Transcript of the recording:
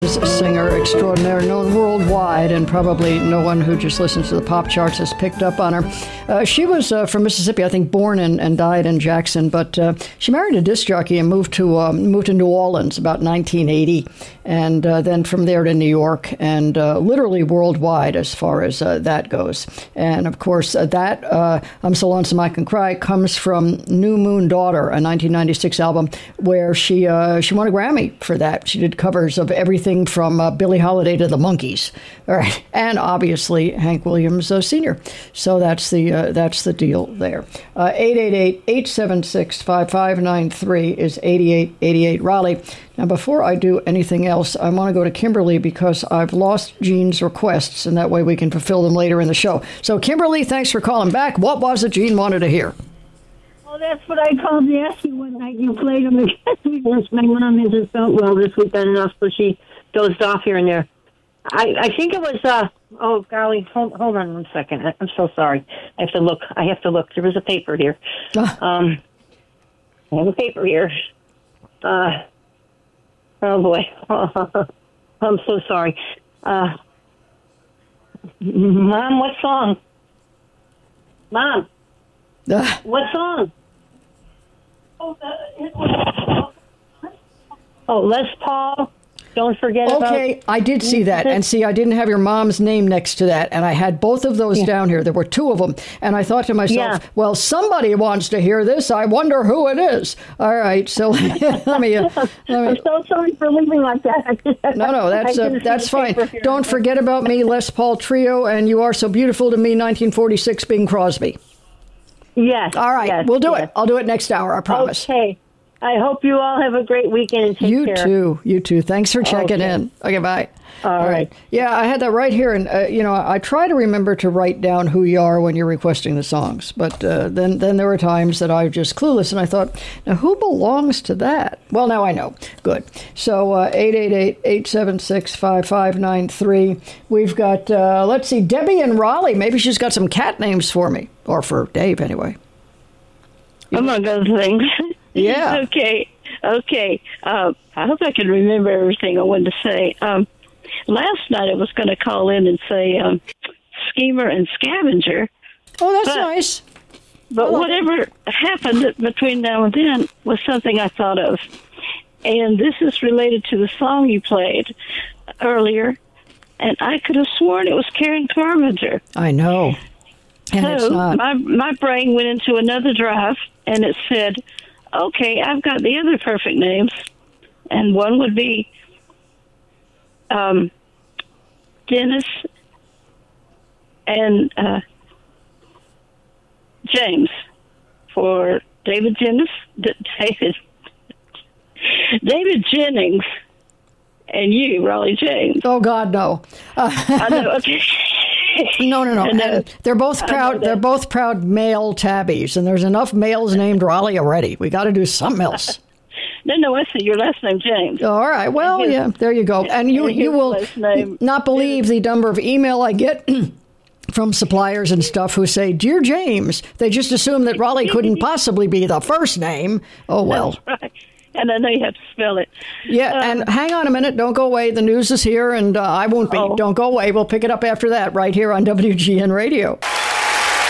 Singer extraordinaire, known worldwide, and probably no one who just listens to the pop charts has picked up on her. She was from Mississippi, I think, born and died in Jackson, but she married a disc jockey and moved to New Orleans about 1980, and then from there to New York, and literally worldwide as far as that goes. And of course, that I'm So Lonesome I Can Cry comes from New Moon Daughter, a 1996 album where she won a Grammy for that. She did covers of everything from Billie Holiday to the Monkees, all right, and obviously Hank Williams Sr. So that's the deal there. 888-876-5593 is 8888 Raleigh. Now, before I do anything else, I want to go to Kimberly because I've lost Jean's requests, and that way we can fulfill them later in the show. So, Kimberly, thanks for calling back. What was it Jean wanted to hear? Well, that's what I called to ask you one night. You played them again because my mom hasn't felt well this weekend enough, so she dozed off here and there. I think it was, oh, golly, hold on 1 second. I'm so sorry. I have to look. There was a paper here. I have a paper here. Oh, boy. I'm so sorry. Mom, what song? Mom, what song? Oh, Les Paul. Don't forget about... Okay, I did see that. And see, I didn't have your mom's name next to that. And I had both of those down here. There were two of them. And I thought to myself, well, somebody wants to hear this. I wonder who it is. All right, so let me... I'm so sorry for leaving like that. No, that's fine. Don't forget about me, Les Paul Trio, and You Are So Beautiful to Me, 1946, Bing Crosby. Yes. All right, yes, we'll do it. I'll do it next hour, I promise. Okay. I hope you all have a great weekend and take care. You too. Thanks for checking in. Okay, bye. All right. Yeah, I had that right here. And, I try to remember to write down who you are when you're requesting the songs. But then there were times that I was just clueless. And I thought, now, who belongs to that? Well, now I know. Good. So 888-876-5593. We've got, let's see, Debbie in Raleigh. Maybe she's got some cat names for me. Or for Dave, anyway. Among other things. Yeah. Okay. I hope I can remember everything I wanted to say. Last night I was going to call in and say schemer and scavenger. Oh, that's nice. But whatever happened between now and then was something I thought of. And this is related to the song you played earlier. And I could have sworn it was Karen Carpenter. I know. And so it's not. My brain went into another drive, and it said, okay, I've got the other perfect names. And one would be Dennis and James for David Jennings and you, Raleigh James. Oh, God, no. I know, okay. No. And they're both proud. They're both proud male tabbies, and there's enough males named Raleigh already. We got to do something else. No, I see your last name, James. All right. Well, yeah, there you go. And you will not believe the number of email I get from suppliers and stuff who say, "Dear James," they just assume that Raleigh couldn't possibly be the first name. Oh well. That's right. And I know you have to spell it. Yeah, and hang on a minute. Don't go away. The news is here, and I won't be. Don't go away. We'll pick it up after that right here on WGN Radio.